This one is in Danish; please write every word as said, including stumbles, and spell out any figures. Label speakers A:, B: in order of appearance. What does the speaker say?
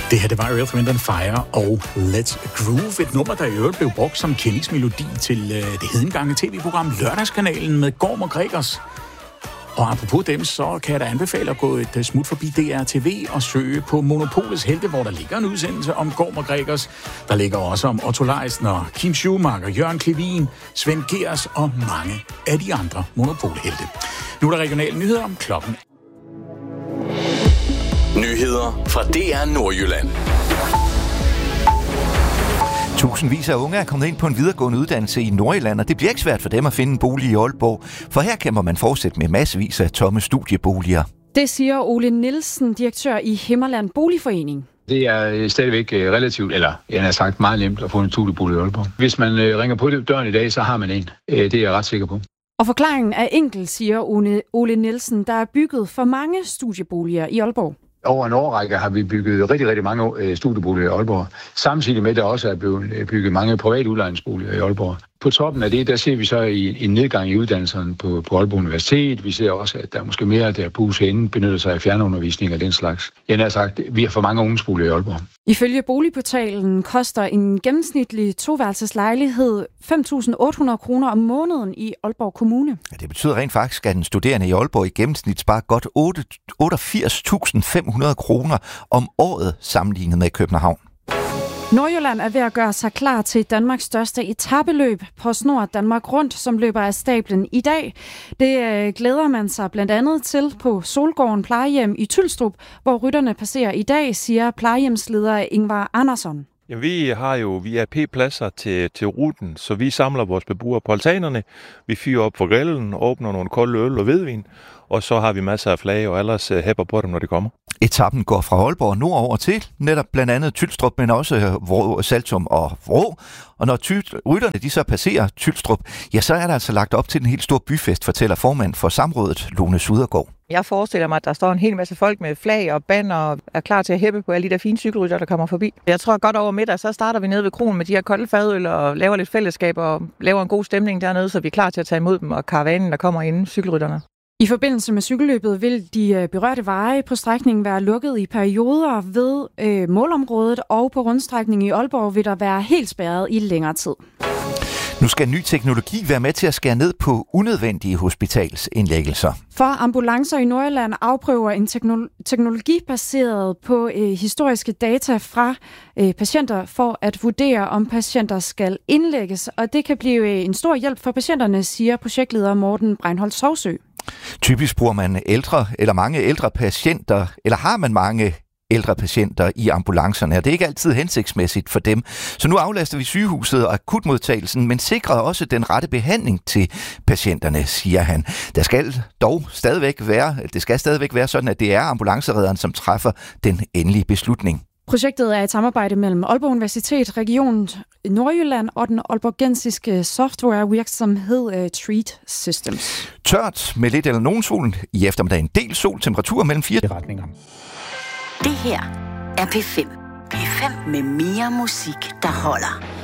A: Det her, det var Earth, Wind and Fire og Let's Groove. Et nummer, der i øvrigt blev brugt som kendingsmelodi til uh, det hedengange tv-program Lørdagskanalen med Gorm og Gregers. Og apropos dem, så kan jeg da anbefale at gå et smut forbi D R T V og søge på Monopolets Helte, hvor der ligger en udsendelse om Gorm og Gregers. Der ligger også om Otto Leisner, og Kim Schumacher, Jørgen Klevin, Svend Gers og mange af de andre Monopolhelte. Nu er der regionale nyheder om klokken.
B: Nyheder fra D R Nordjylland.
C: Tusindvis af unge er kommet ind på en videregående uddannelse i Nordjylland, og det bliver ikke svært for dem at finde en bolig i Aalborg, for her kan man fortsætte med massevis af tomme studieboliger.
D: Det siger Ole Nielsen, direktør i Himmerland Boligforening.
E: Det er stadigvæk relativt, eller jeg har sagt meget nemt at få en studiebolig i Aalborg. Hvis man ringer på døren i dag, så har man en. Det er jeg ret sikker på.
D: Og forklaringen er enkel, siger Ole Nielsen. Der er bygget for mange studieboliger i Aalborg.
E: Over en årrække har vi bygget rigtig, rigtig mange studieboliger i Aalborg. Samtidig med, at der også er blevet bygget mange private udlejningsboliger i Aalborg. På toppen af det, der ser vi så en nedgang i uddannelserne på, på Aalborg Universitet. Vi ser også, at der er måske mere, der på herinde benytter sig af fjernundervisning og den slags. Jeg har sagt, vi har for mange ungdomsboliger i Aalborg.
D: Ifølge boligportalen koster en gennemsnitlig toværelseslejlighed fem tusind otte hundrede kroner om måneden i Aalborg Kommune.
C: Ja, det betyder rent faktisk, at en studerende i Aalborg i gennemsnit sparer godt otteogfirs tusind fem hundrede kroner om året sammenlignet med København.
D: Nordjylland er ved at gøre sig klar til Danmarks største etapeløb på Snor Danmark Rundt, som løber af stablen i dag. Det øh, glæder man sig blandt andet til på Solgården Plejehjem i Tylstrup, hvor rytterne passerer i dag, siger plejehjemsleder Ingvar Andersson.
F: Jamen, vi har jo V I P-pladser til, til ruten, så vi samler vores beboere på altanerne. Vi fyrer op for grillen, åbner nogle kolde øl og hvidvin, og så har vi masser af flag og ellers hæpper på dem, når det kommer.
C: Etappen går fra Aalborg nordover til netop blandt andet Tylstrup, men også Vrå, Saltum og Vrå. Og når ty- rytterne de så passerer Tylstrup, ja, så er der altså lagt op til en helt stor byfest, fortæller formand for samrådet, Lone Sudergaard.
G: Jeg forestiller mig, at der står en hel masse folk med flag og banner og er klar til at hæppe på alle de der fine cykelrytter, der kommer forbi. Jeg tror godt over middag, så starter vi nede ved kronen med de her kolde fadøl og laver lidt fællesskab og laver en god stemning dernede, så vi er klar til at tage imod dem og karavanen, der kommer inden cykelrytterne.
D: I forbindelse med cykelløbet vil de berørte veje på strækningen være lukket i perioder ved øh, målområdet, og på rundstrækningen i Aalborg vil der være helt spærret i længere tid.
C: Nu skal ny teknologi være med til at skære ned på unødvendige hospitalsindlæggelser.
D: For ambulancer i Nordjylland afprøver en teknolo- teknologi baseret på øh, historiske data fra øh, patienter for at vurdere, om patienter skal indlægges. Og det kan blive en stor hjælp for patienterne, siger projektleder Morten Breinholt Sovsø.
C: Typisk bruger man ældre eller mange ældre patienter, eller har man mange ældre patienter i ambulancerne, og det er ikke altid hensigtsmæssigt for dem. Så nu aflaster vi sygehuset og akutmodtagelsen, men sikrer også den rette behandling til patienterne, siger han. Der skal dog stadigvæk være, det skal stadigvæk være sådan, at det er ambulanceredderen, som træffer den endelige beslutning.
D: Projektet er et samarbejde mellem Aalborg Universitet, Region Nordjylland og den aalborgensiske softwarevirksomhed uh, Treat Systems.
C: Tørt med lidt eller nogen sol. I eftermiddag en del sol, temperatur mellem fire
A: retninger.
H: Det her er P fem. P fem med mere musik, der holder.